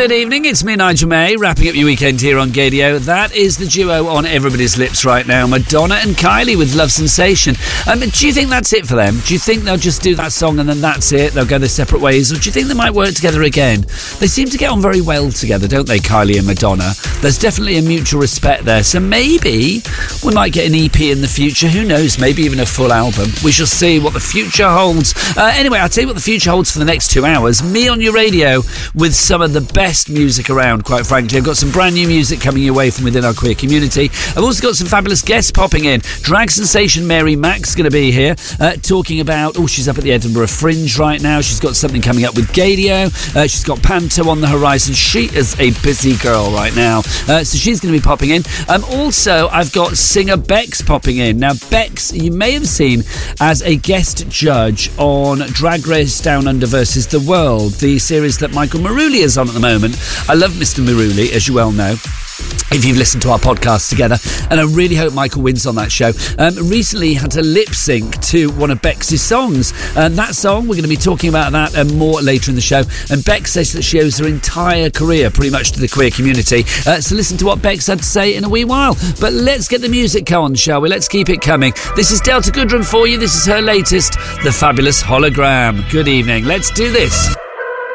Good evening, it's me, Nigel May, wrapping up your weekend here on Gaydio. That is the duo on everybody's lips right now, Madonna and Kylie with Love Sensation. Do you think that's it for them? Do you think they'll just do that song and then that's it? They'll go their separate ways? Or do you think they might work together again? They seem to get on very well together, don't they, Kylie and Madonna? There's definitely a mutual respect there. So maybe we might get an EP in the future. Who knows? Maybe even a full album. We shall see what the future holds. Anyway, I'll tell you what the future holds for the next 2 hours. Me on your radio with some of the best music around, quite frankly. I've got some brand new music coming your way from within our queer community. I've also got some fabulous guests popping in. Drag sensation Mary Mack's going to be here talking about, she's up at the Edinburgh Fringe right now. She's got something coming up with Gaydio. She's got Panto on the horizon. She is a busy girl right now. So she's going to be popping in. Also, I've got singer Bex popping in. Now, Bex, you may have seen as a guest judge on Drag Race Down Under versus The World, the series that Michael Maruli is on at the moment. I love Mr. Maruli, as you well know, if you've listened to our podcast together, and I really hope Michael wins on that show. Recently he had to lip sync to one of Bex's songs, and that song, we're going to be talking about that and more later in the show. And Bex says that she owes her entire career pretty much to the queer community, so listen to what Bex had to say in a wee while. But let's get the music on, shall we? Let's keep it coming. This is Delta Goodrem for you. This is her latest, The Fabulous Hologram. Good evening, let's do this.